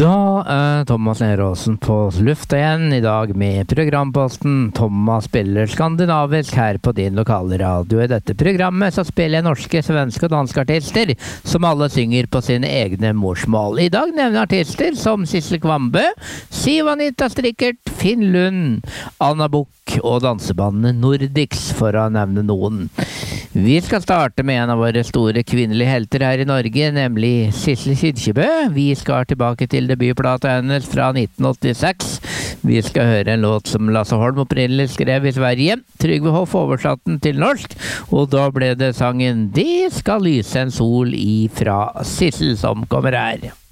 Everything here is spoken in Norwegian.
Da Thomas Neråsen på lufta igjen I dag med programposten. Thomas spiller skandinavisk her på din lokale radio. I dette programmet så spiller jeg norske, svenske og danske artister som alle synger på sine egne morsmål. I dag nevner artister som Sissel Kvamme, Siv Anita Strikkert, Finn Lund, Anna Bukk og dansebandene Nordics, for å nevne noen. Vi skal starte med en av våre store kvinnelige helter her I Norge, nemlig Sissel Kyrkjebø. Vi skal tilbake til debutplata hennes fra 1986. Vi skal høre en låt som Lasse Holm opprinnelig skrev I Sverige. Trygve Hoff oversatte den til norsk, og da ble det sangen «Det skal lyse en sol» fra Sissel som kommer her.